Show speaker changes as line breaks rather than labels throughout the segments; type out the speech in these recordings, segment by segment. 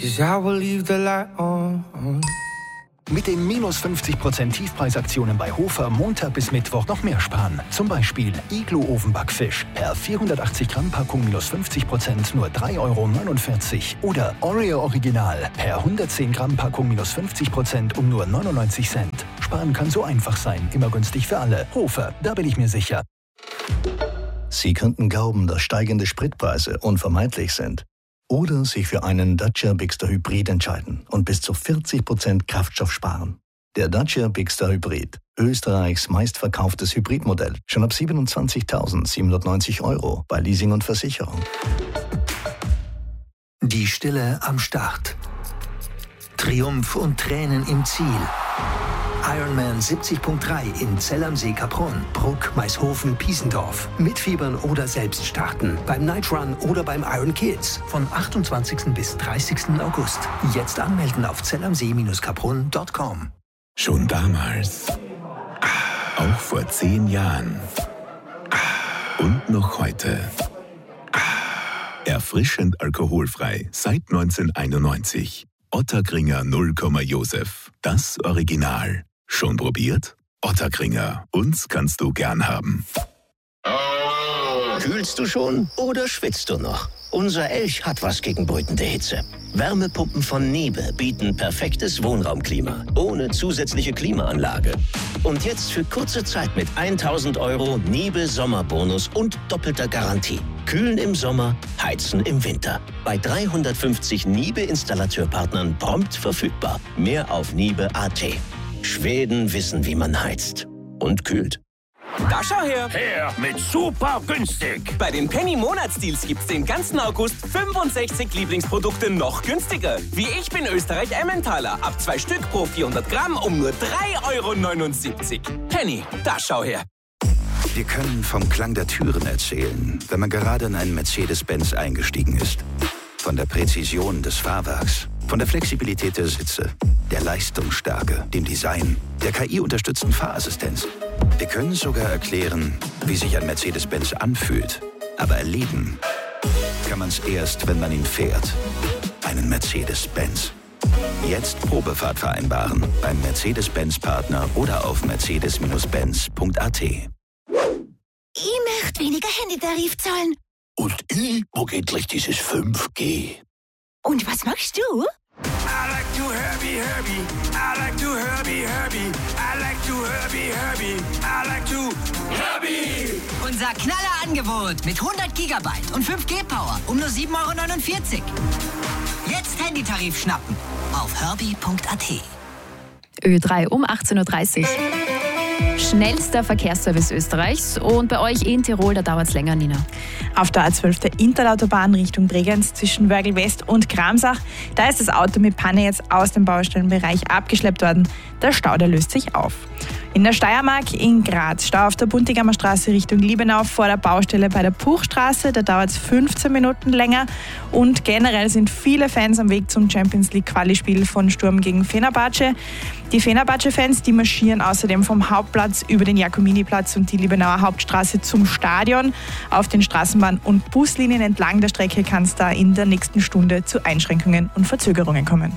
'cause I will leave the light on.
Mit den minus 50% Tiefpreisaktionen bei Hofer Montag bis Mittwoch noch mehr sparen. Zum Beispiel Iglo-Ofenbackfisch per 480 Gramm Packung minus 50% nur 3,49 € oder Oreo Original per 110 Gramm Packung minus 50% um nur 99 Cent. Sparen kann so einfach sein, immer günstig für alle. Hofer, da bin ich mir sicher.
Sie könnten glauben, dass steigende Spritpreise unvermeidlich sind. Oder sich für einen Dacia Bigster Hybrid entscheiden und bis zu 40% Kraftstoff sparen. Der Dacia Bigster Hybrid, Österreichs meistverkauftes Hybridmodell, schon ab 27.790 € bei Leasing und Versicherung.
Die Stille am Start. Triumph und Tränen im Ziel. Ironman 70.3 in Zell am See Kaprun, Bruck, Maishofen, Piesendorf. Mitfiebern oder selbst starten. Beim Night Run oder beim Iron Kids. Von 28. bis 30. August. Jetzt anmelden auf zellamsee-kaprun.com.
Schon damals. Auch vor 10 Jahren. Und noch heute. Erfrischend alkoholfrei seit 1991. Ottakringer 0, Josef. Das Original. Schon probiert? Ottakringer. Uns kannst du gern haben.
Kühlst du schon oder schwitzt du noch? Unser Elch hat was gegen brütende Hitze. Wärmepumpen von Niebe bieten perfektes Wohnraumklima. Ohne zusätzliche Klimaanlage. Und jetzt für kurze Zeit mit 1.000 € Niebe Sommerbonus und doppelter Garantie. Kühlen im Sommer, heizen im Winter. Bei 350 Niebe-Installateurpartnern prompt verfügbar. Mehr auf niebe.at. Schweden wissen, wie man heizt. Und kühlt.
Da schau her!
Her mit super günstig!
Bei den Penny-Monatsdeals gibt's den ganzen August 65 Lieblingsprodukte noch günstiger. Wie Ich bin Österreich Emmentaler. Ab 2 Stück pro 400 Gramm um nur 3,79 €. Penny, da schau her!
Wir können vom Klang der Türen erzählen, wenn man gerade in einen Mercedes-Benz eingestiegen ist. Von der Präzision des Fahrwerks, von der Flexibilität der Sitze, der Leistungsstärke, dem Design, der KI-unterstützten Fahrassistenz. Wir können sogar erklären, wie sich ein Mercedes-Benz anfühlt. Aber erleben kann man es erst, wenn man ihn fährt. Einen Mercedes-Benz. Jetzt Probefahrt vereinbaren beim Mercedes-Benz-Partner oder auf mercedes-benz.at.
Ich möchte weniger Handytarif zahlen.
Und ich mag endlich dieses 5G.
Und was magst du?
I like to Herbie. I like to Herbie. I like to Herbie. I like to Herbie.
Unser Knallerangebot mit 100 GB und 5G-Power um nur 7,49 €. Jetzt Handytarif schnappen auf herbie.at.
Ö3 um 18:30 Uhr. Schnellster Verkehrsservice Österreichs. Und bei euch in Tirol, da dauert es länger, Nina.
Auf der A12 der Interautobahn Richtung Bregenz zwischen Wörgl West und Kramsach, da ist das Auto mit Panne jetzt aus dem Baustellenbereich abgeschleppt worden. Der Stau, der löst sich auf. In der Steiermark in Graz, Stau auf der Buntigammer Straße Richtung Liebenau vor der Baustelle bei der Puchstraße. Da dauert es 15 Minuten länger. Und generell sind viele Fans am Weg zum Champions League Quali-Spiel von Sturm gegen Fenerbahce. Die Fenerbahce-Fans, die marschieren außerdem vom Hauptplatz über den Jakominiplatz und die Liebenauer Hauptstraße zum Stadion. Auf den Straßenbahn- und Buslinien entlang der Strecke kann es da in der nächsten Stunde zu Einschränkungen und Verzögerungen kommen.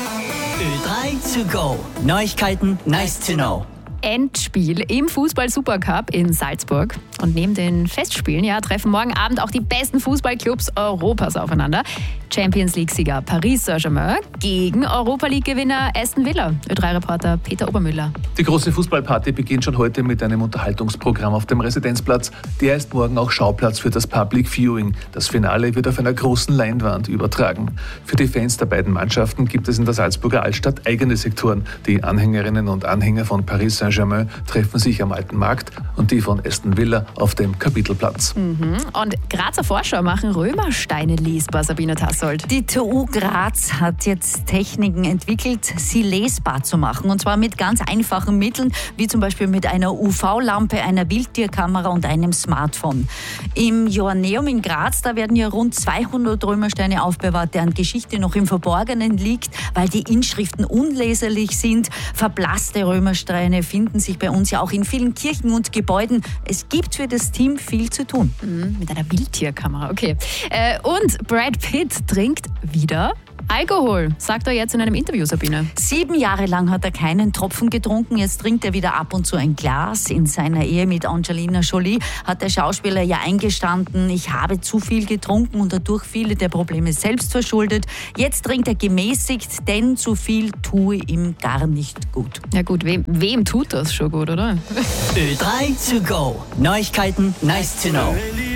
Ö3 to go. Neuigkeiten, nice to know.
Endspiel im Fußball-Supercup in Salzburg. Und neben den Festspielen treffen morgen Abend auch die besten Fußballclubs Europas aufeinander. Champions League-Sieger Paris Saint-Germain gegen Europa-League-Gewinner Aston Villa. Ö3-Reporter Peter Obermüller.
Die große Fußballparty beginnt schon heute mit einem Unterhaltungsprogramm auf dem Residenzplatz. Der ist morgen auch Schauplatz für das Public Viewing. Das Finale wird auf einer großen Leinwand übertragen. Für die Fans der beiden Mannschaften gibt es in der Salzburger Altstadt eigene Sektoren. Die Anhängerinnen und Anhänger von Paris Saint-Germain treffen sich am Alten Markt und die von Aston Villa auf dem Kapitelplatz.
Und Grazer Forscher machen Römersteine lesbar, Sabine Tassold.
Die TU Graz hat jetzt Techniken entwickelt, sie lesbar zu machen. Und zwar mit ganz einfachen Mitteln, wie zum Beispiel mit einer UV-Lampe, einer Wildtierkamera und einem Smartphone. Im Joanneum in Graz, da werden ja rund 200 Römersteine aufbewahrt, deren Geschichte noch im Verborgenen liegt, weil die Inschriften unleserlich sind. Verblasste Römersteine finden sich bei uns ja auch in vielen Kirchen und Gebäuden. Es gibt für das Team viel zu tun.
Mit einer Wildtierkamera, okay. Und Brad Pitt trinkt wieder Alkohol, sagt er jetzt in einem Interview, Sabine.
7 Jahre lang hat er keinen Tropfen getrunken, jetzt trinkt er wieder ab und zu ein Glas. In seiner Ehe mit Angelina Jolie hat der Schauspieler ja eingestanden, ich habe zu viel getrunken und dadurch viele der Probleme selbst verschuldet. Jetzt trinkt er gemäßigt, denn zu viel tue ihm gar nicht gut.
Ja gut, wem tut das schon gut, oder?
Ö3 to go. Neuigkeiten, nice to know.